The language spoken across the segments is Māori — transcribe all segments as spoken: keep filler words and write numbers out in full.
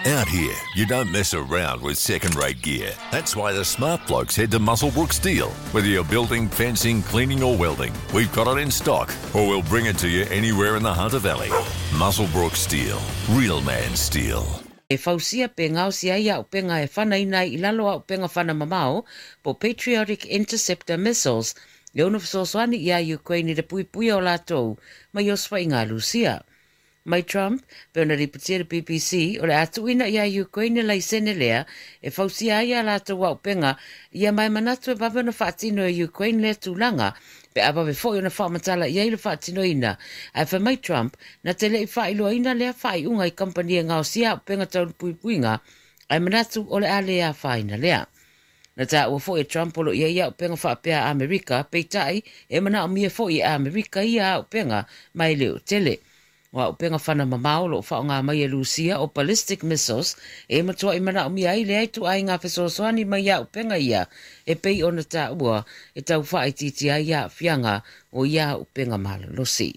Out here, you don't mess around with second-rate gear. That's why the smart blokes head to Muswellbrook Steel. Whether you're building, fencing, cleaning or welding, we've got it in stock, or we'll bring it to you anywhere in the Hunter Valley. Muswellbrook Steel. Real man steel. E fausia pe ngau si ai au penga e whana ina I lalo au penga whana mamao po Patriotic Interceptor Missiles le ono fisoswani ia Ukraine de pui pui o latou mai o swa inga Lucia. Mai Trump, pe ona ripatia B B C, o le atu ina ia Ukraine lai sene lea, e fausia ia latou au penga, ia mai manatu e bawe na whaatino e Ukraine le tūlanga, pe aba we fo ona whaamatala ia i le whaatino ina, ai wha mai Trump, na te le I whailo ina lea whai unga I kampani e ngao sia au penga tau pui puinga, ai manatu o le a lea whaina lea. Na ta ua fo e Trump olo ia ia au penga whaapea Amerika, peitai, e mana o mia fo I Amerika ia au penga mai leo tele. Wa upenga whana mamao lo whao ngā mai e Lucia o ballistic missiles e matua I mana o mia I le aitu ai ngā whesoswani mai ia upenga ia e pei ona tā ua e tau whae titi ai ia whianga o ia upenga malalosi.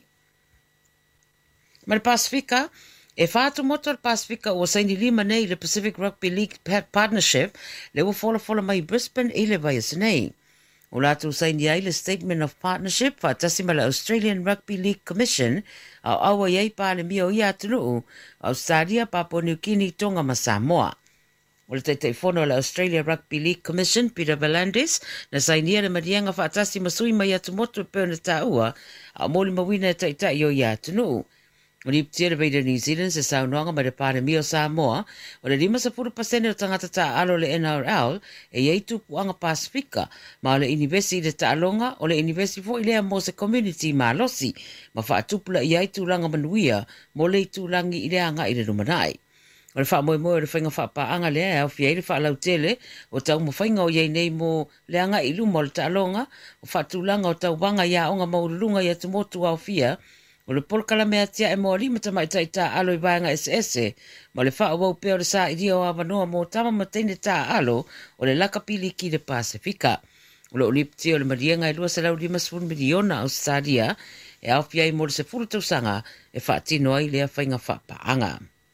Ma le Pasifika, e whātu moto le Pasifika o saini lima nei le Pacific Rugby League Partnership le ua fola fola mai Brisbane i le vaias nei. O lātou saini ai le Statement of Partnership whaatasi ma le Australian Rugby League Commission au awa iei pāle mia o ia atunuu Australia, Papua New Guinea, Tonga ma Samoa. O le teitei whono le Australia Rugby League Commission, Peter Valandis, na sainia le marianga whaatasi masui mai atu motu e pēna tā ua, au mōli mawina e teitai o ia atunuu. O ni ptia le New Zealand se saunoanga mai le pāle mia o Samoa, o le lima sepuluh pasene o tangata tā alo le N R L, e iei tupuanga Pasifika, ma o le University de Ta'alonga, o le University fo ilea mo se community ma losi, ma whaatupula iei tūlanga manuia, mo le tūlangi ilea nga i le rumanai. O le wha moe moe o le whainga whapaanga lea, au fiei le wha lau tele, o tau mo whainga o iei nei mo lea nga i luma o le Ta'alonga, o whaatulanga o tau wanga ia onga maurulunga ia tumotu au fia, o le polkala mea tia e moa lima tamai tai tā alo I vaenga S S E, ma le wha wau peo le sa I dio a wanoa mo tama mateine tā alo o le lakapili ki le Pasifika. O le olipti o le marienga I lua se lau lima sifun miliona Australia, e au fiai mo le se furu tausanga e whaatino ai lea whainga whapaanga.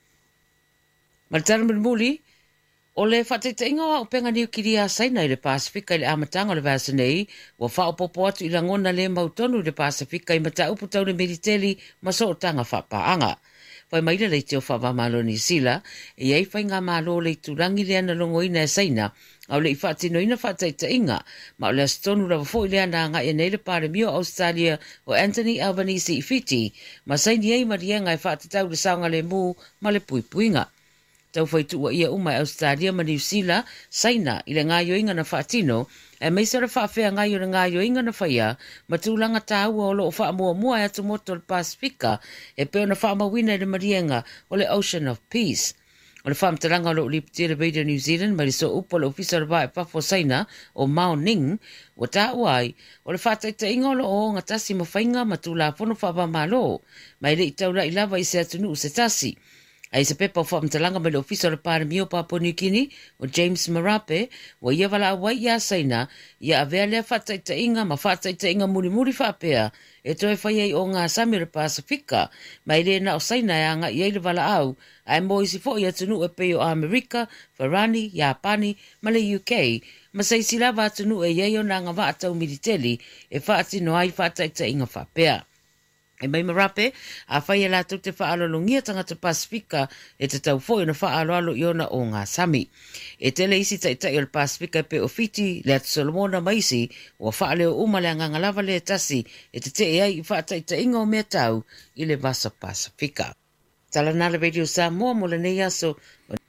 Ma le tana muli, o le whateiteinga o penga niu kiri a saina I le Pasifika I le amatanga o le vasa nei, wa whaopopo atu I langona le mautonu I le Pasifika I mata upu tau le militeli ma so o tanga whapaanga. Whai maila le teo whawa malo ni sila, e ei whai ngā malo le turangi le ana longo ina e saina, au le I whaatino ina whateiteinga, ma o le astonu la wafo I le ana nga e nei le pare mio Australia o Anthony Albanese I fiti, ma saini ei marienga e whaatetau le saunga le mu ma le pui puinga. Tau whaitu ua ia umai Australia ma New Zealand, saina I le ngāio inga na whaatino, e meisara whaafea ngāio na ngāio inga na whaia, ma tūlanga tāua o loo wha mua mua e atu moto le Pasifika, e peo na wha mawina I le marienga o le Ocean of Peace. O le whaamtaranga o loo liptia le Radio New Zealand, ma le so upo le ofisa le vae pafo saina o Mao Ning, o tāua ai, o le whaataita inga o loo ngā tasi ma whainga ma tūla pono whawa malo, ma I le I taura I lava I se atunu se tasi. Ai se pepa o whaamtalanga mai le ofisa le pāre mio Papua New Guinea o James Marape, wa ia wala awai ia saina, ia avea lea whataita inga ma whataita inga muri muri whapea, e toe whai ei o ngā sami le Pasifika, mai le na o saina e anga i eile wala au, ai mo isi fo i atunu e peo Amerika, Farani, Japani, ma le U K, ma sei silava atunu e iei o na ngā whaatau militeli, e whaatino ai whataita inga whapea. E mai Marape, a whai e lātou te whaalolongia tangata Pasifika e te tau fōi na whaaloalo i ona o ngā sami. E tele isi taitai o le Pasifika pe o fiti le atu Solomona maisi o whaaleo uma le anganga lava le tasi e te te ai i whaataita inga o mea tau i le vasa Pasifika. Tala nā le Radio Samoa mo le nei aso.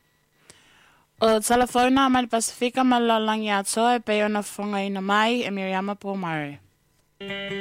O telefona mai le Pasifika ma la langi atoa e pe ona whonga ina mai e Miriama Pomare.